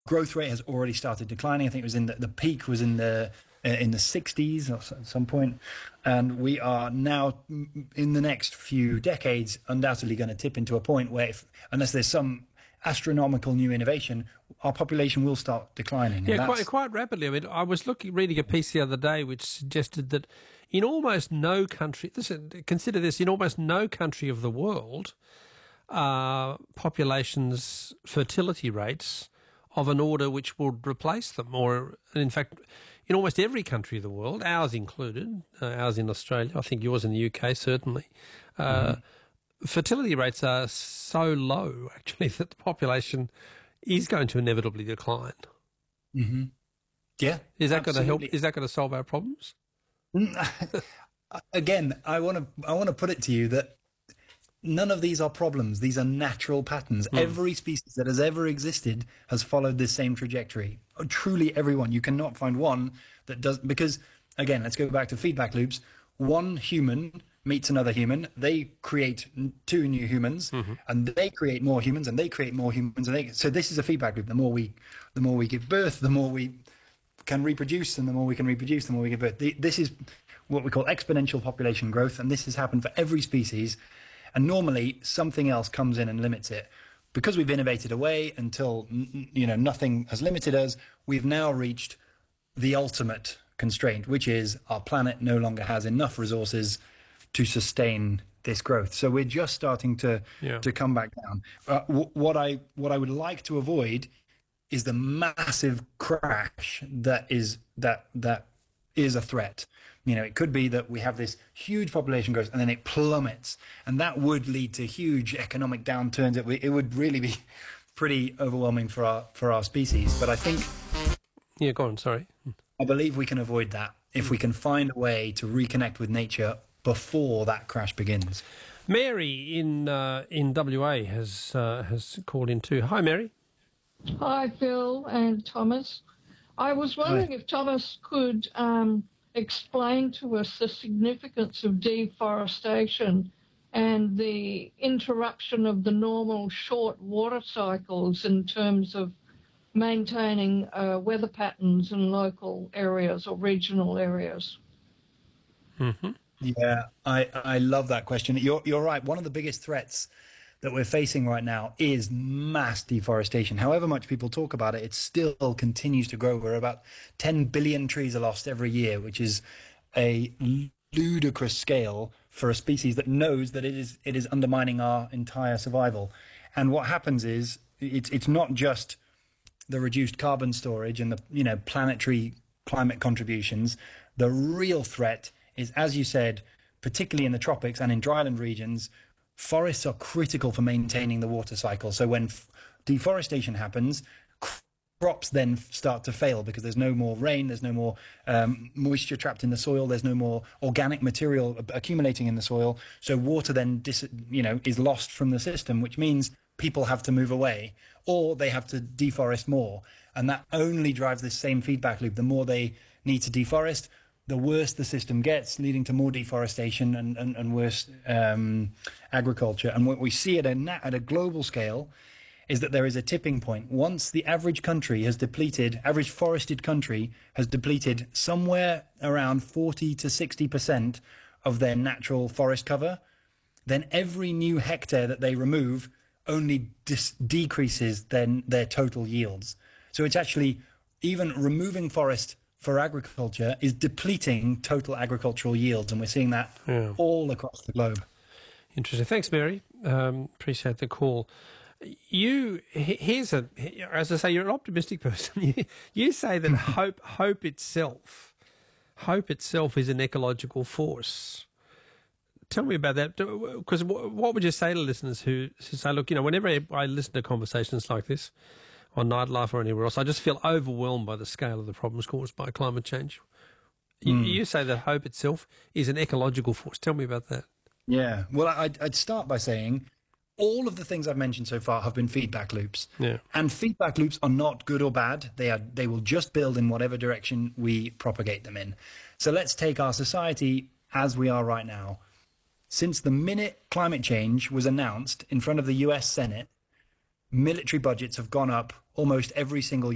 growth rate has already started declining. I think it was the peak was in the 60s or at some point, and we are now in the next few decades undoubtedly going to tip into a point where, unless there's some astronomical new innovation, our population will start declining. Yeah, quite rapidly. I mean, I was reading a piece the other day which suggested that in almost no country, consider this, in almost no country of the world, populations' fertility rates of an order which would replace them, or in fact, in almost every country of the world, ours included, ours in Australia, I think yours in the UK certainly, fertility rates are so low actually that the population is going to inevitably decline. Mm-hmm. Yeah, is that going to help? Is that going to solve our problems? Again, I want to put it to you that none of these are problems. These are natural patterns. Every species that has ever existed has followed this same trajectory. Truly everyone. You cannot find one that does, because, again, let's go back to feedback loops. One human meets another human. They create two new humans, and they create more humans, and they create more humans. So this is a feedback loop. The more we give birth, the more we can reproduce, and the more we can reproduce, the more we give birth. This is what we call exponential population growth, and this has happened for every species. And normally something else comes in and limits it. Because we've innovated away until nothing has limited us, we've now reached the ultimate constraint, which is our planet no longer has enough resources to sustain this growth. So we're just starting to come back down. What I would like to avoid is the massive crash that is a threat. It could be that we have this huge population growth and then it plummets, and that would lead to huge economic downturns. It would really be pretty overwhelming for our species. But I think, go on. Sorry, I believe we can avoid that if we can find a way to reconnect with nature before that crash begins. Mary in WA has called in too. Hi, Mary. Hi, Phil and Thomas. I was wondering if Thomas could explain to us the significance of deforestation and the interruption of the normal short water cycles in terms of maintaining weather patterns in local areas or regional areas. Mm-hmm. Yeah, I love that question. You're right. One of the biggest threats that we're facing right now is mass deforestation. However much people talk about it, it still continues to grow. We're about 10 billion trees are lost every year, which is a ludicrous scale for a species that knows that it is undermining our entire survival. And what happens is it's not just the reduced carbon storage and the planetary climate contributions. The real threat is, as you said, particularly in the tropics and in dryland regions, forests are critical for maintaining the water cycle. So when deforestation happens, crops then start to fail because there's no more rain, there's no more moisture trapped in the soil, there's no more organic material accumulating in the soil. So water then is lost from the system, which means people have to move away or they have to deforest more. And that only drives this same feedback loop. The more they need to deforest, the worse the system gets, leading to more deforestation and worse agriculture. And what we see at a global scale is that there is a tipping point. Once the average forested country has depleted somewhere around 40 to 60% of their natural forest cover, then every new hectare that they remove only decreases their total yields. So it's actually, even removing forest for agriculture is depleting total agricultural yields, and we're seeing that all across the globe. Interesting. Thanks, Mary. Appreciate the call. As I say, you're an optimistic person. You say that hope itself is an ecological force. Tell me about that, because what would you say to listeners who say, look, whenever I listen to conversations like this on Nightlife or anywhere else, I just feel overwhelmed by the scale of the problems caused by climate change. You say that hope itself is an ecological force. Tell me about that. Yeah. Well, I'd start by saying all of the things I've mentioned so far have been feedback loops. Yeah. And feedback loops are not good or bad. They will just build in whatever direction we propagate them in. So let's take our society as we are right now. Since the minute climate change was announced in front of the US Senate, military budgets have gone up almost every single year.